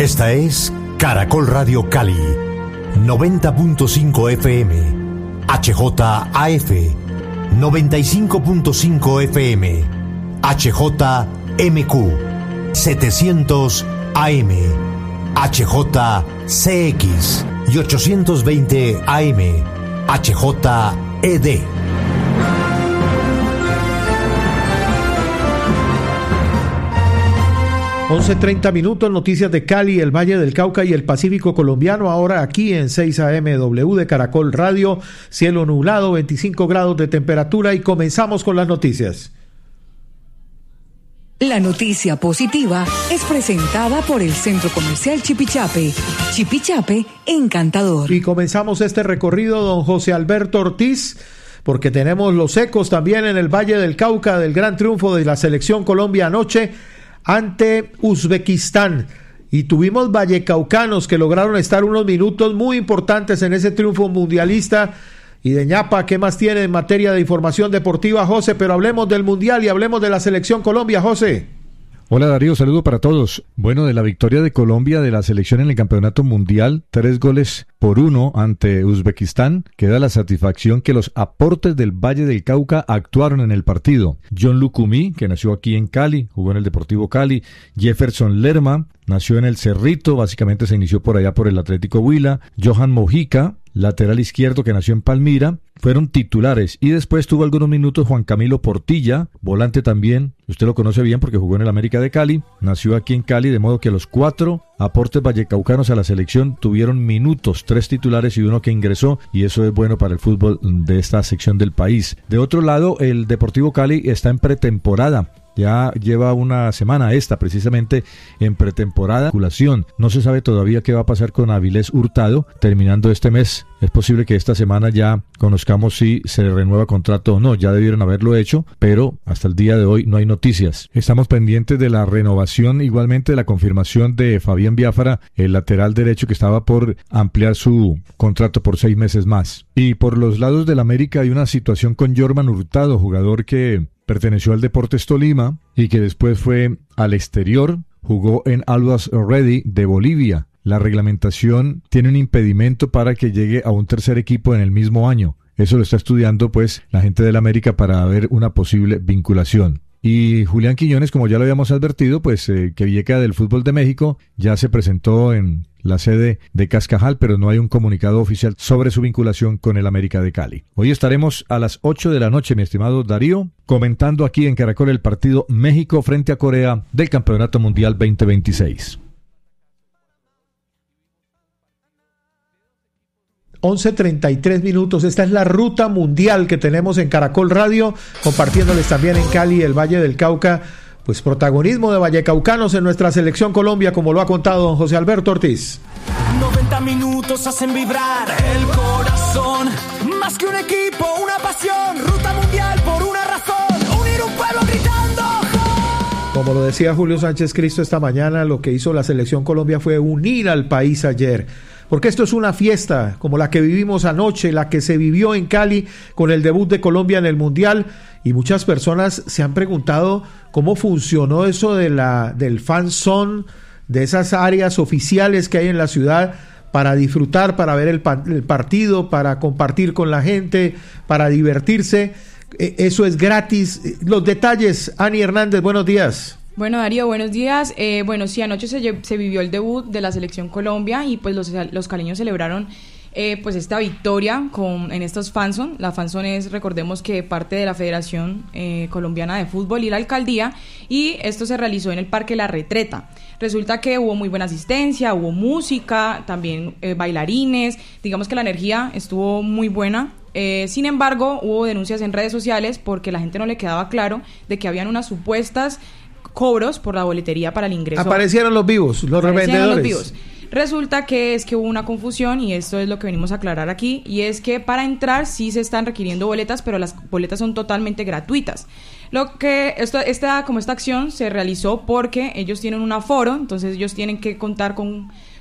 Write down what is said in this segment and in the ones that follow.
Esta es Caracol Radio Cali, 90.5 FM, HJAF, 95.5 FM, HJMQ, 700 AM, HJCX y 820 AM, HJED. 11:30, noticias de Cali, el Valle del Cauca y el Pacífico colombiano, ahora aquí en 6 AM de Caracol Radio, cielo nublado, 25 grados de temperatura y comenzamos con las noticias. La noticia positiva es presentada por el Centro Comercial Chipichape. Chipichape, encantador. Y comenzamos este recorrido, don José Alberto Ortiz, porque tenemos los ecos también en el Valle del Cauca del gran triunfo de la Selección Colombia anoche ante Uzbekistán, y tuvimos vallecaucanos que lograron estar unos minutos muy importantes en ese triunfo mundialista. Y de ñapa, ¿qué más tiene en materia de información deportiva, José? Pero hablemos del Mundial y hablemos de la Selección Colombia, José. Hola Darío, saludo para todos. Bueno, de la victoria de Colombia de la selección en el Campeonato Mundial, 3-1 ante Uzbekistán, queda la satisfacción que los aportes del Valle del Cauca actuaron en el partido. John Lucumí, que nació aquí en Cali, jugó en el Deportivo Cali. Jefferson Lerma, nació en el Cerrito, básicamente se inició por allá por el Atlético Huila. Johan Mojica, lateral izquierdo que nació en Palmira, fueron titulares, y después tuvo algunos minutos Juan Camilo Portilla, volante también, usted lo conoce bien porque jugó en el América de Cali, nació aquí en Cali, de modo que los 4 aportes vallecaucanos a la selección tuvieron minutos, 3 titulares y 1 que ingresó, y eso es bueno para el fútbol de esta sección del país. De otro lado, el Deportivo Cali está en pretemporada. Ya lleva una semana precisamente en pretemporada. No se sabe todavía qué va a pasar con Avilés Hurtado terminando este mes. Es posible que esta semana ya conozcamos si se renueva contrato o no. Ya debieron haberlo hecho, pero hasta el día de hoy no hay noticias. Estamos pendientes de la renovación, igualmente de la confirmación de Fabián Biafara, el lateral derecho que estaba por ampliar su contrato por 6 meses más. Y por los lados del América hay una situación con Jorman Hurtado, jugador que perteneció al Deportes Tolima y que después fue al exterior, jugó en Always Ready de Bolivia. La reglamentación tiene un impedimento para que llegue a un tercer equipo en el mismo año. Eso lo está estudiando pues la gente del América para ver una posible vinculación. Y Julián Quiñones, como ya lo habíamos advertido, pues que llega del fútbol de México, ya se presentó en la sede de Cascajal, pero no hay un comunicado oficial sobre su vinculación con el América de Cali. Hoy estaremos a las 8 de la noche, mi estimado Darío, comentando aquí en Caracol el partido México frente a Corea del Campeonato Mundial 2026. 11:33. Esta es la ruta mundial que tenemos en Caracol Radio, compartiéndoles también en Cali, el Valle del Cauca, pues protagonismo de vallecaucanos en nuestra Selección Colombia, como lo ha contado don José Alberto Ortiz. 90 minutos hacen vibrar el corazón, más que un equipo, una pasión, ruta mundial por una razón, unir un pueblo gritando. Como lo decía Julio Sánchez Cristo esta mañana, lo que hizo la Selección Colombia fue unir al país ayer. Porque esto es una fiesta como la que vivimos anoche, la que se vivió en Cali con el debut de Colombia en el Mundial, y muchas personas se han preguntado cómo funcionó eso del fan zone, de esas áreas oficiales que hay en la ciudad para disfrutar, para ver el partido, para compartir con la gente, para divertirse. Eso es gratis. Los detalles, Ani Hernández, buenos días. Bueno, Darío, buenos días. Sí, anoche se vivió el debut de la Selección Colombia y pues los caleños celebraron pues esta victoria en estos fanzone. La fanzone es, recordemos que parte de la Federación Colombiana de Fútbol y la Alcaldía, y esto se realizó en el Parque La Retreta. Resulta que hubo muy buena asistencia, hubo música, también bailarines, digamos que la energía estuvo muy buena. Sin embargo, hubo denuncias en redes sociales porque la gente no le quedaba claro de que habían unas supuestas cobros por la boletería para el ingreso. Aparecieron los vivos, los revendedores. Resulta que hubo una confusión, y esto es lo que venimos a aclarar aquí, y es que para entrar sí se están requiriendo boletas, pero las boletas son totalmente gratuitas. Esta acción se realizó porque ellos tienen un aforo, entonces ellos tienen que contar con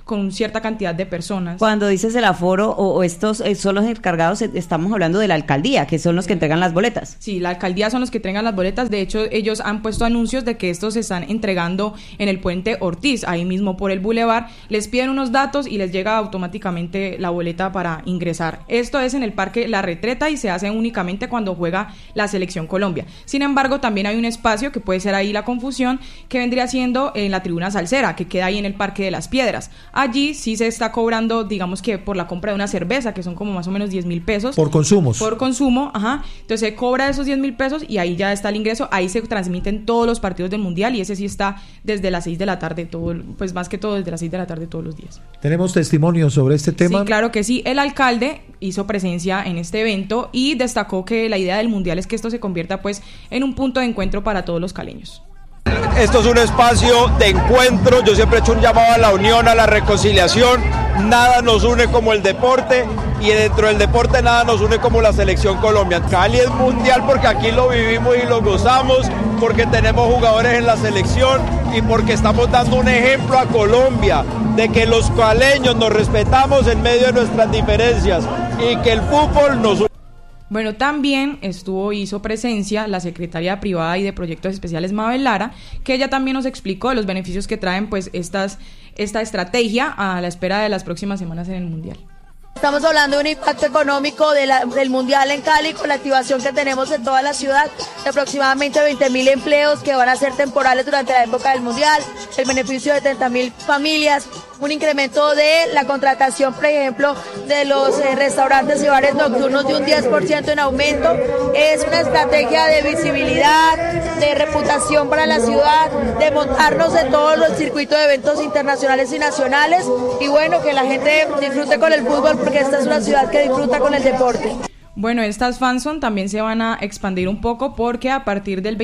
con cierta cantidad de personas. Cuando dices el aforo o estos son los encargados, estamos hablando de la alcaldía, que son los que entregan las boletas. Sí, la alcaldía son los que entregan las boletas. De hecho, ellos han puesto anuncios de que estos se están entregando en el Puente Ortiz, ahí mismo por el Boulevard. Les piden unos datos y les llega automáticamente la boleta para ingresar. Esto es en el Parque La Retreta y se hace únicamente cuando juega la Selección Colombia. Sin embargo, también hay un espacio, que puede ser ahí la confusión, que vendría siendo en la tribuna salsera, que queda ahí en el Parque de las Piedras. Allí sí se está cobrando, digamos que por la compra de una cerveza, que son como más o menos 10,000 pesos. Por consumos. Por consumo, ajá. Entonces se cobra esos 10,000 pesos y ahí ya está el ingreso. Ahí se transmiten todos los partidos del Mundial y ese sí está desde las 6 de la tarde, pues más que todo desde las 6 de la tarde todos los días. ¿Tenemos testimonios sobre este tema? Sí, claro que sí. El alcalde hizo presencia en este evento y destacó que la idea del Mundial es que esto se convierta pues en un punto de encuentro para todos los caleños. Esto es un espacio de encuentro, yo siempre he hecho un llamado a la unión, a la reconciliación, nada nos une como el deporte y dentro del deporte nada nos une como la Selección Colombia. Cali es mundial porque aquí lo vivimos y lo gozamos, porque tenemos jugadores en la selección y porque estamos dando un ejemplo a Colombia de que los caleños nos respetamos en medio de nuestras diferencias y que el fútbol nos une. Bueno, también hizo presencia la secretaria privada y de proyectos especiales Mabel Lara, que ella también nos explicó los beneficios que traen pues esta estrategia a la espera de las próximas semanas en el Mundial. Estamos hablando de un impacto económico del Mundial en Cali con la activación que tenemos en toda la ciudad de aproximadamente 20,000 empleos que van a ser temporales durante la época del Mundial, el beneficio de 30,000 familias, un incremento de la contratación, por ejemplo, de los restaurantes y bares nocturnos de un 10% en aumento. Es una estrategia de visibilidad, de reputación para la ciudad, de montarnos en todos los circuitos de eventos internacionales y nacionales y bueno, que la gente disfrute con el fútbol porque esta es una ciudad que disfruta con el deporte. Bueno, estas fanzone también se van a expandir un poco porque a partir del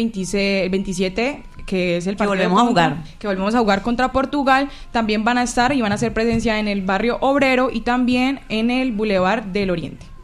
27, que es el partido que volvemos a jugar contra Portugal, también van a estar y van a hacer presencia en el barrio obrero y también en el Boulevard del Oriente.